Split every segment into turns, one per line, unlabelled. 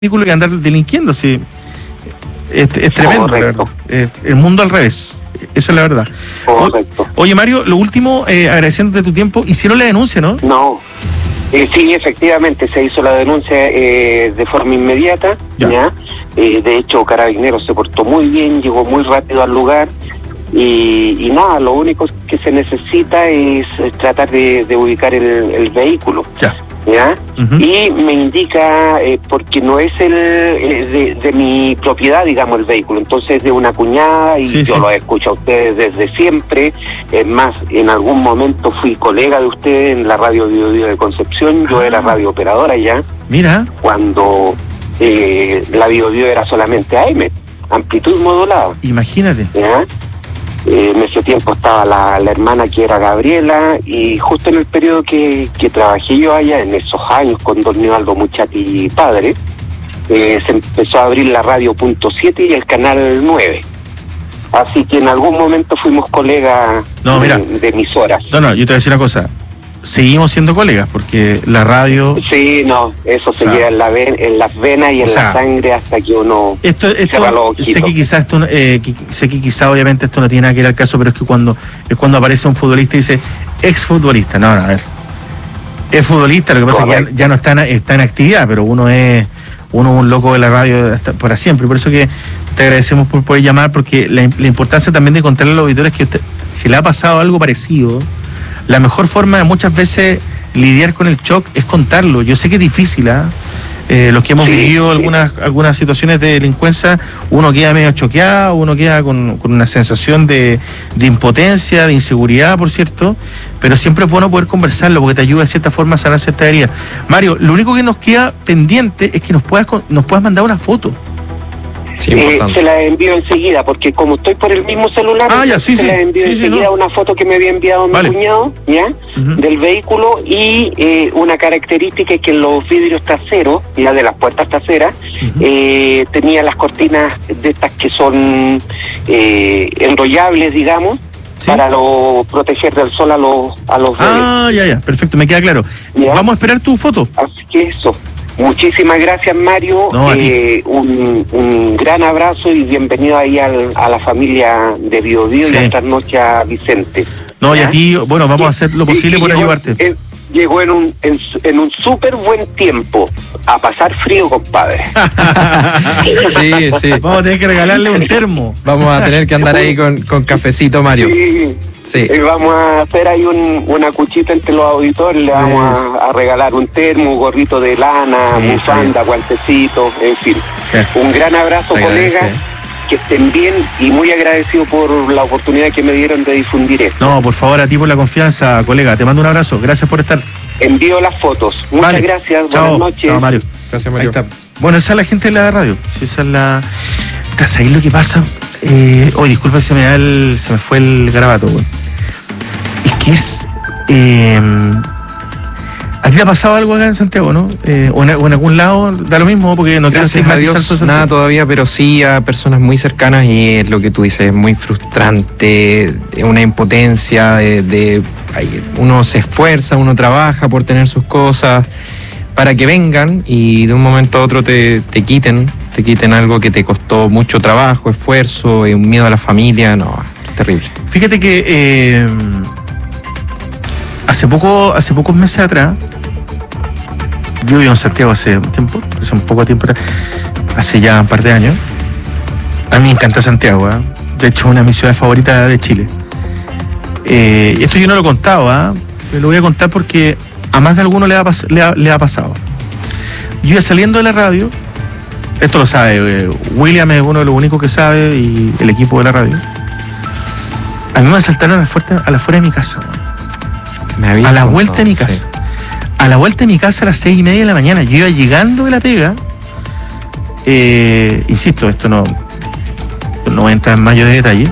vehículo que andar delinquiendo, sí. Es tremendo, la verdad. El mundo al revés. Esa es la verdad.
Correcto.
Oye, Mario, lo último, agradeciéndote tu tiempo, hicieron la denuncia, ¿no?
No. Sí, efectivamente, se hizo la denuncia de forma inmediata. ¿Ya? De hecho, Carabineros se portó muy bien, llegó muy rápido al lugar. Y nada, lo único que se necesita es tratar de ubicar el vehículo. ¿Ya? Uh-huh. Y me indica, porque no es de mi propiedad, digamos, el vehículo, entonces es de una cuñada y yo lo he escuchado a ustedes desde siempre. Es más, en algún momento fui colega de ustedes en la radio Biobío de Concepción. Yo era radiooperadora ya.
Mira.
Cuando la Biobío era solamente AM, amplitud modulada.
Imagínate.
¿Ya? En ese tiempo estaba la hermana que era Gabriela, y justo en el periodo que trabajé yo allá, en esos años con don Nivaldo Muchati padre, se empezó a abrir la radio .7 y el canal 9. Así que en algún momento fuimos colegas de emisoras.
No, yo te voy a decir una cosa. Seguimos siendo colegas, porque la radio...
Sí, no, eso se lleva en las venas y en la sangre hasta que uno cierra los ojitos.
Sé que quizás obviamente esto no tiene nada que ver al caso, pero es que cuando aparece un futbolista y dice exfutbolista, no, a ver, es futbolista, lo que pasa es que ya no está en actividad, pero uno es un loco de la radio para siempre. Por eso que te agradecemos por poder llamar, porque la importancia también de contarle a los auditores que si le ha pasado algo parecido, la mejor forma de muchas veces lidiar con el shock es contarlo. Yo sé que es difícil, los que hemos vivido algunas situaciones de delincuencia, uno queda medio choqueado, uno queda con una sensación de impotencia, de inseguridad, por cierto, pero siempre es bueno poder conversarlo porque te ayuda de cierta forma a sanar cierta herida. Mario, lo único que nos queda pendiente es que nos puedas mandar una foto.
Sí, se la envío enseguida, porque como estoy por el mismo celular, la envío enseguida una foto que me había enviado mi cuñado, ¿ya? Uh-huh. Del vehículo, y una característica es que los vidrios traseros, ya de las puertas traseras, uh-huh, tenía las cortinas de estas que son enrollables, digamos, para proteger del sol a los bebés.
Ya, perfecto, me queda claro. ¿Ya? Vamos a esperar tu foto.
Así que eso. Muchísimas gracias, Mario. Un gran abrazo y bienvenido ahí a la familia de Biobío y esta noche a Vicente.
Y a ti, bueno, vamos a hacer lo posible por ayudarte.
Llegó en un súper buen tiempo a pasar frío, compadre.
Sí. Vamos a tener que regalarle un termo.
Vamos a tener que andar ahí con cafecito, Mario.
Sí. Vamos a hacer ahí una cuchita entre los auditores. Le vamos a regalar un termo, un gorrito de lana, bufanda, guantecitos, en fin. Un gran abrazo, colega. Que estén bien y muy agradecido por la oportunidad que me dieron de difundir esto.
No, por favor, a ti por la confianza, colega. Te mando un abrazo. Gracias por estar.
Envío las fotos. Muchas gracias.
Chao.
Buenas noches.
Chao, Mario.
Gracias, Mario.
Ahí está. Bueno, esa es la gente de la radio. Sí, esa es la... Ahí lo que pasa... disculpa, se me fue el garabato, güey. Es que es... ¿A ti te ha pasado algo acá en Santiago, no? O en algún lado, da lo mismo, porque no quiero
decir nada todavía, pero sí a personas muy cercanas, y es lo que tú dices, es muy frustrante, una impotencia uno se esfuerza, uno trabaja por tener sus cosas para que vengan y de un momento a otro te quiten algo que te costó mucho trabajo, esfuerzo, un miedo a la familia. No, es terrible.
Fíjate que hace pocos meses atrás, yo vivo en Santiago hace un poco tiempo atrás, hace ya un par de años. A mí me encanta Santiago, de hecho es una de mis ciudades favoritas de Chile. Esto yo no lo he contado, lo voy a contar porque a más de alguno le ha pasado. Yo iba saliendo de la radio, esto lo sabe, William es uno de los únicos que sabe, y el equipo de la radio. A mí me asaltaron a la fuera de mi casa, a la vuelta de mi casa. Sí. A la vuelta de mi casa a las 6:30 de la mañana. Yo iba llegando de la pega. Insisto, esto no voy a entrar en mayor detalle.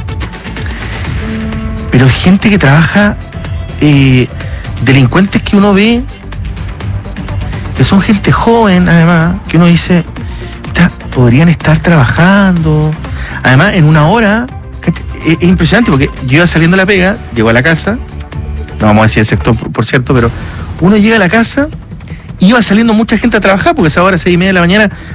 Pero gente que trabaja, delincuentes que uno ve, que son gente joven, además, que uno dice, podrían estar trabajando. Además, en una hora, es impresionante, porque yo iba saliendo de la pega, llego a la casa. No vamos a decir el sector, por cierto, pero uno llega a la casa iba saliendo mucha gente a trabajar, porque a esa hora, 6:30 de la mañana,